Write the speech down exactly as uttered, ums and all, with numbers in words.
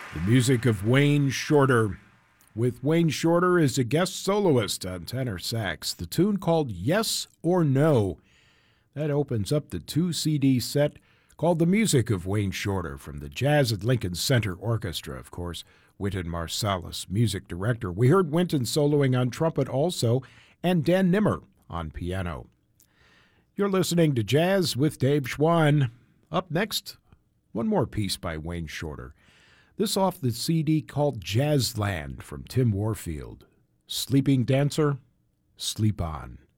The music of Wayne Shorter, with Wayne Shorter as a guest soloist on tenor sax. The tune called Yes or No. That opens up the two C D set called The Music of Wayne Shorter from the Jazz at Lincoln Center Orchestra, of course, Wynton Marsalis, music director. We heard Wynton soloing on trumpet also, and Dan Nimmer on piano. You're listening to Jazz with Dave Schwann. Up next, one more piece by Wayne Shorter. This off the C D called Jazzland from Tim Warfield. Sleeping Dancer, Sleep On.